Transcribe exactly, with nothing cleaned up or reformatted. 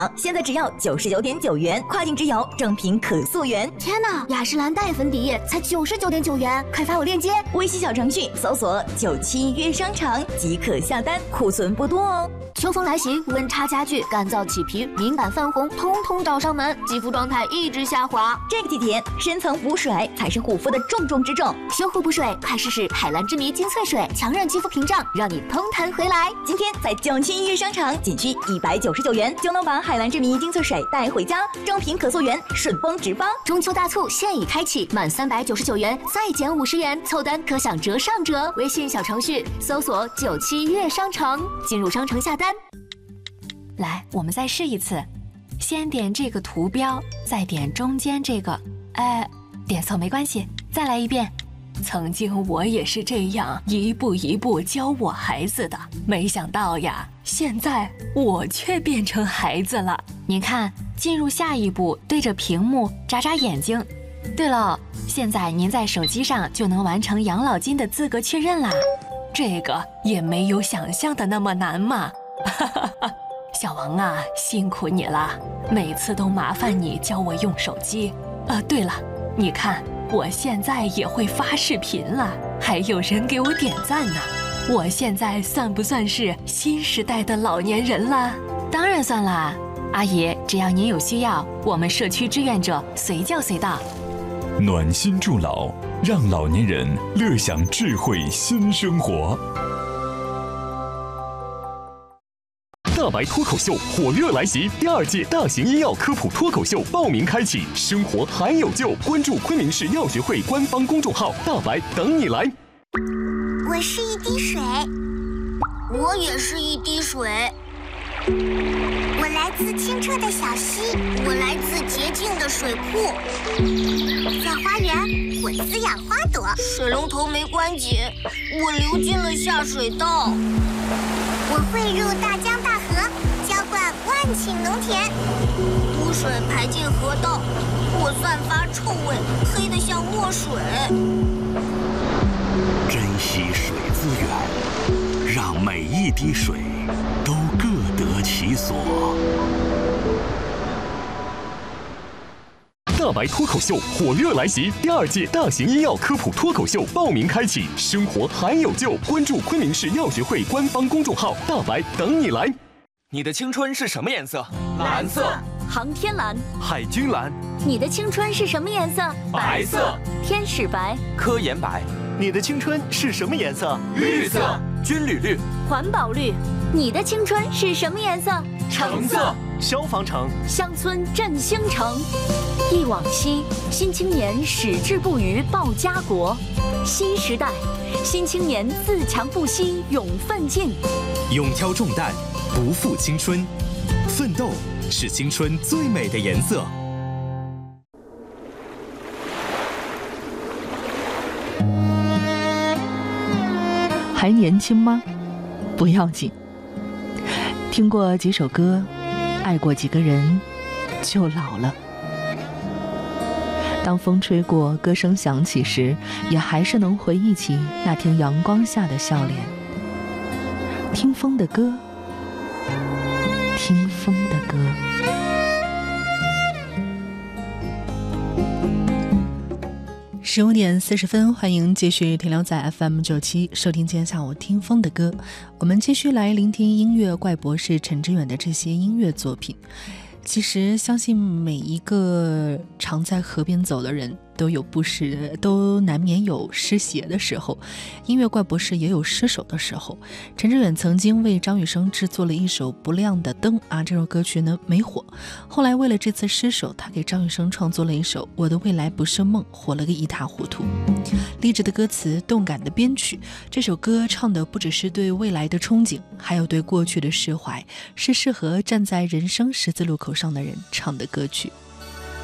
现在只要九十九点九元，跨境直邮，正品可溯源。 天哪，雅诗兰黛粉底液才九十九点九元，快发我链接！ 微信小程序搜索“九七约商场”即可下单，库存不多哦。 秋风来袭，温差加剧，干燥起皮、敏感泛红，通通找上门，肌肤状态一直下滑。 这个季节，深层补水才是护肤的重中之重。 修护补水，快试试海蓝之谜精粹水，强韧肌肤屏障，让你嘭弹回来。 今天在九七约商场，仅需一百九十九元就能把海蓝之谜精粹水带回家，正品可溯源，顺丰直发。 中秋大促现已开启，满三百九十九元再减五十元，凑单可享折上折。微信小程序搜索九七约商城，进入商城下单。 来，我们再试一次，先点这个图标，再点中间这个，哎，点错没关系，再来一遍。曾经我也是这样一步一步教我孩子的，没想到呀，现在我却变成孩子了。您看，进入下一步，对着屏幕眨眨眼睛。对了，现在您在手机上就能完成养老金的资格确认啦，这个也没有想象的那么难嘛。哈哈哈。小王啊，辛苦你了，每次都麻烦你教我用手机。呃，对了，你看我现在也会发视频了，还有人给我点赞呢。我现在算不算是新时代的老年人了？当然算啦，阿姨，只要您有需要，我们社区志愿者随叫随到。 暖心助老，让老年人乐享智慧新生活。 大白脱口秀火热来袭，第二届大型医药科普脱口秀报名开启，生活还有救，关注昆明市药学会官方公众号，大白等你来。 我是一滴水， 我也是一滴水， 我来自清澈的小溪， 我来自洁净的水库， 在花园我滋养花朵， 水龙头没关紧，我流进了下水道。 我汇入大江大河，浇灌万顷农田。 污水排进河道，我散发臭味，黑得像墨水。 珍惜水资源，让每一滴水都各得其所。 大白脱口秀火热来袭，第二届大型医药科普脱口秀报名开启，生活还有救，关注昆明市药学会官方公众号，大白等你来。 你的青春是什么颜色？ 蓝色。 航天蓝。 海军蓝。 你的青春是什么颜色？ 白色。 天使白。 科研白。 你的青春是什么颜色？ 绿色。 军旅绿。 环保绿。你的青春是什么颜色？ 橙色。 消防橙。 乡村振兴城。忆往昔，新青年矢志不渝报家国；新时代，新青年自强不息勇奋进。 勇挑重担，不负青春，奋斗是青春最美的颜色。 还年轻吗？不要紧。听过几首歌，爱过几个人，就老了。当风吹过，歌声响起时，也还是能回忆起那天阳光下的笑脸。听风的歌，听风的歌。十五点四十分，欢迎继续停留在 F M 九七，收听今天下午听风的歌。我们继续来聆听音乐怪博士陈志远的这些音乐作品。其实相信每一个常在河边走的人都有不时，都难免有湿鞋的时候，音乐怪博士也有失手的时候。陈志远曾经为张雨生制作了一首《不亮的灯》啊，这首歌曲呢没火。后来为了这次失手，他给张雨生创作了一首《我的未来不是梦》，火了个一塌糊涂。励志的歌词，动感的编曲，这首歌唱的不只是对未来的憧憬，还有对过去的释怀，是适合站在人生十字路口上的人唱的歌曲。